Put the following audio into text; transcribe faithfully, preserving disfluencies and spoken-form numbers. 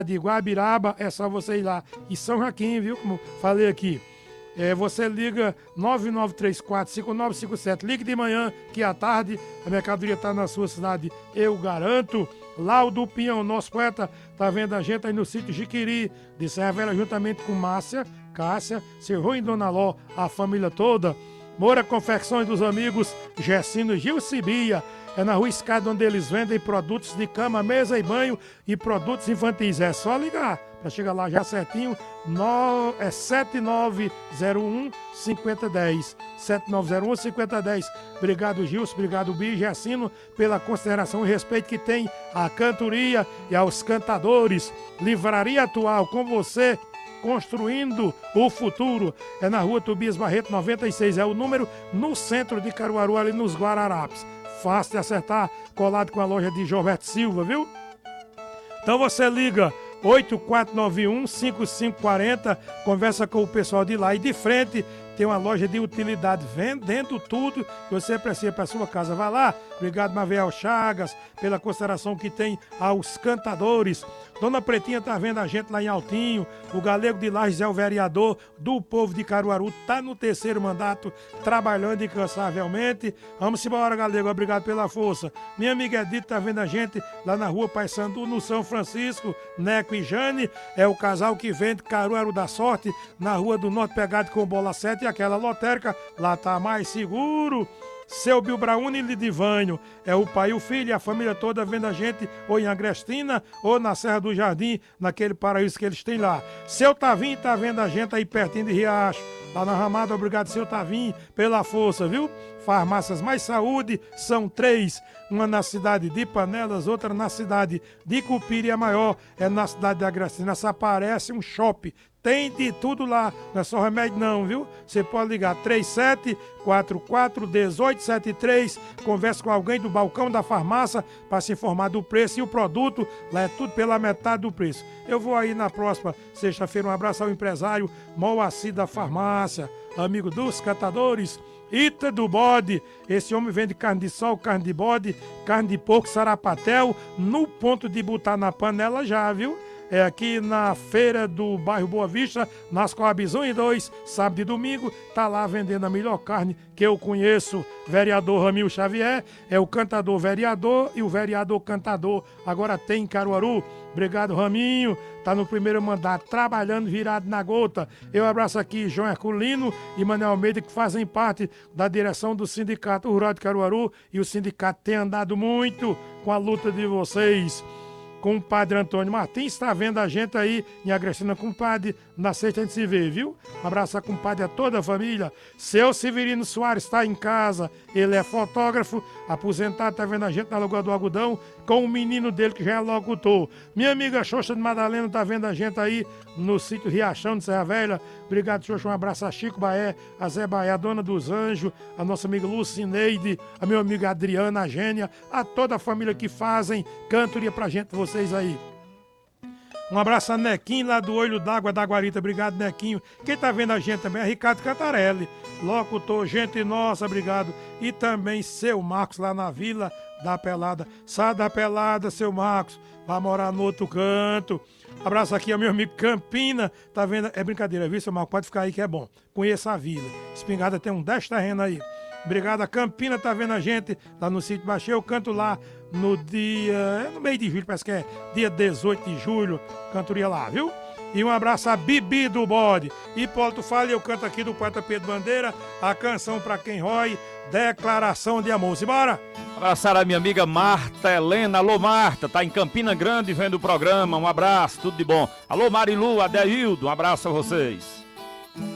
de Guabiraba, é só você ir lá. E São Joaquim, viu? Como falei aqui. É, você liga nove nove três quatro, cinco nove cinco sete. Ligue de manhã, que à tarde a mercadoria está na sua cidade, eu garanto. Lá o do Pinhão, nosso poeta, tá vendo a gente aí no sítio Jiquiri, de Serra Velha, juntamente com Márcia, Cássia, seu Rui e Dona Ló, a família toda. Moura Confecções dos amigos Gessino e Gilcibia. É na Rua Escada, onde eles vendem produtos de cama, mesa e banho e produtos infantis. É só ligar para chegar lá já certinho. No, é sete nove zero um, cinco zero um zero. sete nove zero um, cinco zero um zero. Obrigado, Gilson. Obrigado, Bi Gessino, pela consideração e respeito que tem à cantoria e aos cantadores. Livraria Atual, com você, construindo o futuro. É na Rua Tobias Barreto, noventa e seis. É o número, no centro de Caruaru, ali nos Guararapes. Fácil de acertar, colado com a loja de Gilberto Silva, viu? Então você liga oito quatro nove um, cinco cinco quatro zero, conversa com o pessoal de lá. E de frente tem uma loja de utilidade, vendendo tudo que você precisa para sua casa. Vai lá. Obrigado, Maviel Chagas, pela consideração que tem aos cantadores. Dona Pretinha tá vendo a gente lá em Altinho. O Galego de Lages é o vereador do povo de Caruaru. Tá no terceiro mandato, trabalhando incansavelmente. Vamos embora, Galego. Obrigado pela força. Minha amiga Edith tá vendo a gente lá na Rua Paissandu, no São Francisco. Neco e Jane é o casal que vende Caruaru da Sorte, na Rua do Norte, pegado com bola sete e aquela lotérica. Lá tá mais seguro. Seu Bilbraúne e Lidivanho, é o pai e o filho e a família toda vendo a gente ou em Agrestina ou na Serra do Jardim, naquele paraíso que eles têm lá. Seu Tavinho tá vendo a gente aí pertinho de Riacho, lá na Ramada. Obrigado, seu Tavinho, pela força, viu? Farmácias Mais Saúde, são três, uma na cidade de Panelas, outra na cidade de Cupira e a maior é na cidade de Agrestina. Essa parece um shopping. Tem de tudo lá, não é só remédio não, viu? Você pode ligar três sete quatro quatro, um oito sete três, converse com alguém do balcão da farmácia para se informar do preço e o produto, lá é tudo pela metade do preço. Eu vou aí na próxima sexta-feira, um abraço ao empresário Moacir da farmácia, amigo dos cantadores. Ita do Bode, esse homem vende carne de sol, carne de bode, carne de porco, sarapatel, no ponto de botar na panela já, viu? É aqui na feira do bairro Boa Vista, nas Coabs um e dois, sábado e domingo, tá lá vendendo a melhor carne que eu conheço. Vereador Ramil Xavier, é o cantador vereador e o vereador cantador. Agora tem em Caruaru. Obrigado, Raminho, tá no primeiro mandato, trabalhando virado na gota. Eu abraço aqui João Herculino e Manuel Almeida, que fazem parte da direção do Sindicato Rural de Caruaru, e o sindicato tem andado muito com a luta de vocês. Com o padre Antônio Martins, está vendo a gente aí em Agrestina, compadre. Na sexta a gente se vê, viu? Um abraço a compadre, a toda a família. Seu Severino Soares está em casa, ele é fotógrafo, aposentado, está vendo a gente na Lagoa do Algodão, com o menino dele que já é locutor. Minha amiga Xoxa de Madalena está vendo a gente aí no sítio Riachão de Serra Velha. Obrigado, Xoxa, um abraço a Chico Baé, a Zé Baé, a Dona dos Anjos, a nossa amiga Lucineide, a meu amigo Adriana, a Gênia, a toda a família que fazem cantoria pra gente, vocês aí. Um abraço a Nequinho lá do Olho d'Água da Guarita. Obrigado, Nequinho. Quem tá vendo a gente também é Ricardo Cantarelli, locutor, gente nossa, obrigado. E também seu Marcos lá na Vila da Pelada. Sai da Pelada, seu Marcos, vai morar no outro canto. Abraço aqui ao meu amigo Campina, tá vendo? É brincadeira, viu, seu Marcos? Pode ficar aí que é bom. Conheça a vila. Espingarda tem um dez terrenos aí. Obrigado, a Campina tá vendo a gente lá no sítio Baixê. Eu canto lá no dia, é no mês de julho, parece que é dia dezoito de julho, cantoria lá, viu? E um abraço a Bibi do Bode. Hipólito fala e eu canto aqui do poeta Pedro Bandeira, a canção pra quem rói, Declaração de Amor. Simbora! Abraçar a minha amiga Marta Helena. Alô, Marta, tá em Campina Grande vendo o programa. Um abraço, tudo de bom. Alô, Marilu, Adeildo, um abraço a vocês.